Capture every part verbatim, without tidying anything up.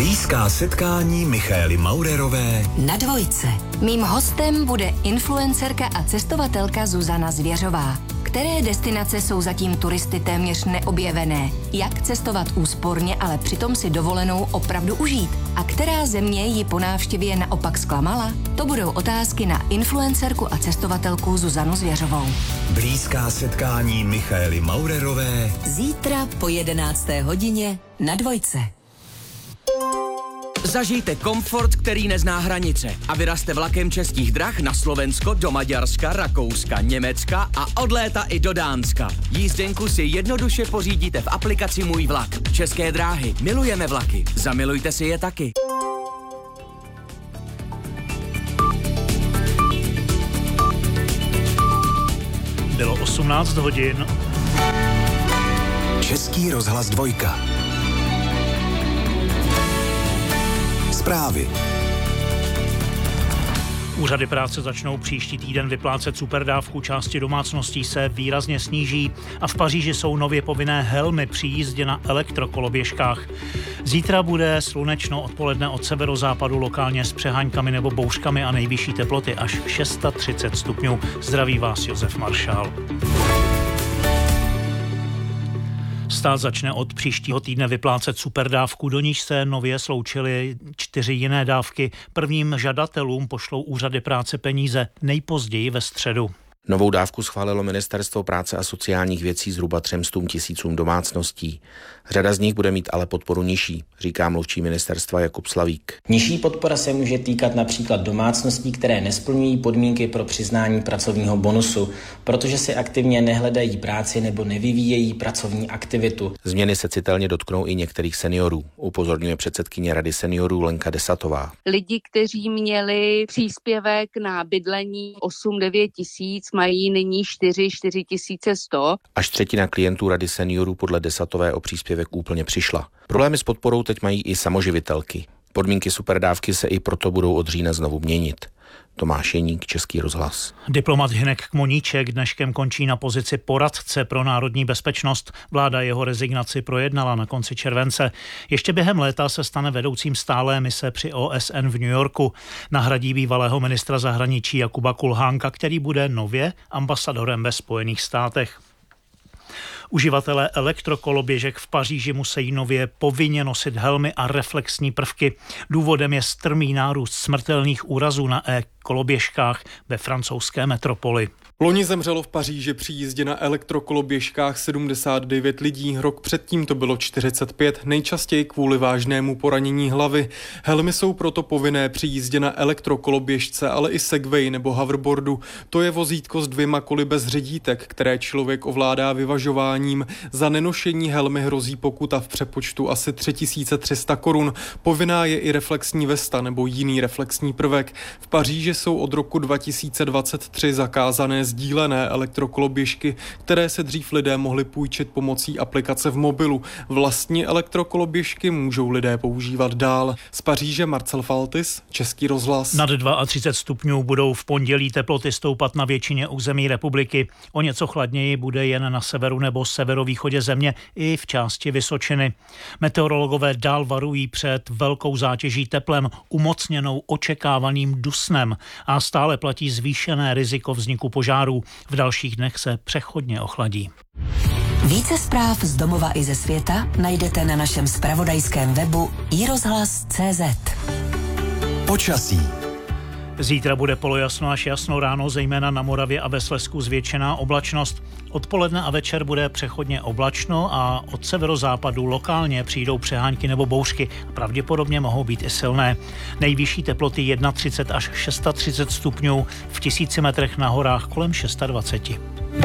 Blízká setkání Michaely Maurerové na Dvojce. Mým hostem bude influencerka a cestovatelka Zuzana Zvěřová. Které destinace jsou zatím turisty téměř neobjevené? Jak cestovat úsporně, ale přitom si dovolenou opravdu užít? A která země ji po návštěvě naopak zklamala? To budou otázky na influencerku a cestovatelku Zuzanu Zvěřovou. Blízká setkání Michaely Maurerové Zítra po jedenácté hodině na Dvojce. Zažijte komfort, který nezná hranice a vyrazte vlakem Českých drah na Slovensko, do Maďarska, Rakouska, Německa a od léta i do Dánska. Jízdenku si jednoduše pořídíte v aplikaci Můj vlak. České dráhy. Milujeme vlaky. Zamilujte si je taky. Bylo osmnáct hodin. Český rozhlas Dvojka. Zprávy. Úřady práce začnou příští týden vyplácet superdávku, části domácností se výrazně sníží a v Paříži jsou nově povinné helmy při jízdě na elektrokoloběžkách. Zítra bude slunečno, odpoledne od severozápadu, lokálně s přeháňkami nebo bouřkami a nejvyšší teploty až třicet šest stupňů. Zdraví vás Josef Maršál. Stát začne od příštího týdne vyplácet superdávku, do níž se nově sloučily čtyři jiné dávky. Prvním žadatelům pošlou úřady práce peníze nejpozději ve středu. Novou dávku schválilo Ministerstvo práce a sociálních věcí zhruba třem stům tisícům domácností. Řada z nich bude mít ale podporu nižší, říká mluvčí ministerstva Jakub Slavík. Nižší podpora se může týkat například domácností, které nesplňují podmínky pro přiznání pracovního bonusu, protože si aktivně nehledají práci nebo nevyvíjejí pracovní aktivitu. Změny se citelně dotknou i některých seniorů, upozorňuje předsedkyně Rady seniorů Lenka Desatová. Lidi, kteří měli příspěvek na bydlení osm devět tisíc, mají nyní čtyři čtyři tisíce sto. Až třetina klientů Rady seniorů podle Desatové o příspěvek úplně přišla. Problémy s podporou teď mají i samoživitelky. Podmínky superdávky se i proto budou od října znovu měnit. Tomáš Jeník, Český rozhlas. Diplomat Hynek Kmoníček dneškem končí na pozici poradce pro národní bezpečnost. Vláda jeho rezignaci projednala na konci července. Ještě během léta se stane vedoucím stálé mise při O S N v New Yorku. Nahradí bývalého ministra zahraničí Jakuba Kulhánka, který bude nově ambasadorem ve Spojených státech. Uživatelé elektrokoloběžek v Paříži musí nově povinně nosit helmy a reflexní prvky. Důvodem je strmý nárůst smrtelných úrazů na e-koloběžkách ve francouzské metropoli. Loni zemřelo v Paříži při jízdě na elektrokoloběžkách sedmdesát devět lidí, rok předtím to bylo čtyřicet pět, nejčastěji kvůli vážnému poranění hlavy. Helmy jsou proto povinné při jízdě na elektrokoloběžce, ale i segway nebo hoverboardu. To je vozítko s dvěma koly bez řidítek, které člověk ovládá vyvažováním. Za nenošení helmy hrozí pokuta v přepočtu asi tři tisíce tři sta korun. Povinná je i reflexní vesta nebo jiný reflexní prvek. V Paříži jsou od roku dva tisíce dvacet tři zakázané sdílené elektrokoloběžky, které se dřív lidé mohli půjčit pomocí aplikace v mobilu. Vlastní elektrokoloběžky můžou lidé používat dál. Z Paříže Marcel Faltis, Český rozhlas. Nad třicet dva stupňů budou v pondělí teploty stoupat na většině území republiky. O něco chladněji bude jen na severu nebo severovýchodě země i v části Vysočiny. Meteorologové dál varují před velkou zátěží teplem, umocněnou očekávaným dusnem a stále platí zvýšené riziko vzniku požáru. V dalších dnech se přechodně ochladí. Více zpráv z domova i ze světa najdete na našem zpravodajském webu i rozhlas tečka cé zet. Počasí. Zítra bude polojasno až jasno, ráno zejména na Moravě a ve Slezsku zvětšená oblačnost. Odpoledne a večer bude přechodně oblačno a od severozápadu lokálně přijdou přehánky nebo bouřky. Pravděpodobně mohou být i silné. Nejvyšší teploty třicet jedna až třicet šest stupňů, v tisíci metrech na horách kolem dvacet šest.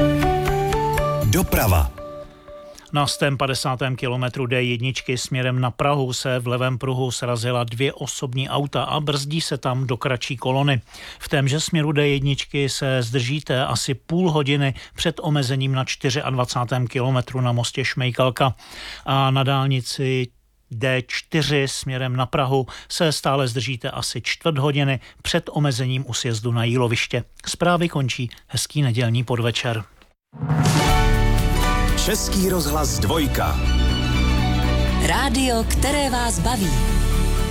Doprava. Na sto padesátém kilometru D jedna směrem na Prahu se v levém pruhu srazila dvě osobní auta a brzdí se tam do kratší kolony. V témže směru D jedna se zdržíte asi půl hodiny před omezením na dvacátém čtvrtém kilometru na mostě Šmejkalka a na dálnici D čtyři směrem na Prahu se stále zdržíte asi čtvrt hodiny před omezením u sjezdu na Jíloviště. Zprávy končí, hezký nedělní podvečer. Český rozhlas Dvojka. Rádio, které vás baví.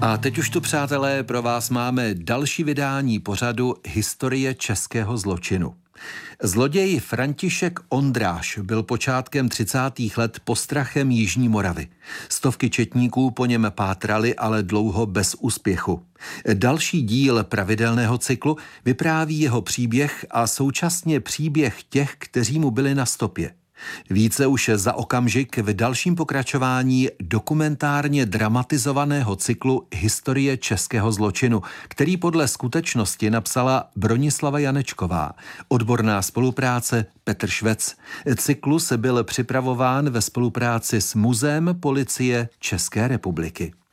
A teď už tu, přátelé, pro vás máme další vydání pořadu Historie českého zločinu. Zloděj František Ondráš byl počátkem třicátých let postrachem Jižní Moravy. Stovky četníků po něm pátrali, ale dlouho bez úspěchu. Další díl pravidelného cyklu vypráví jeho příběh a současně příběh těch, kteří mu byli na stopě. Více už za okamžik v dalším pokračování dokumentárně dramatizovaného cyklu Historie českého zločinu, který podle skutečnosti napsala Bronislava Janečková. Odborná spolupráce Petr Švec. Cyklus byl připravován ve spolupráci s Muzeem policie České republiky.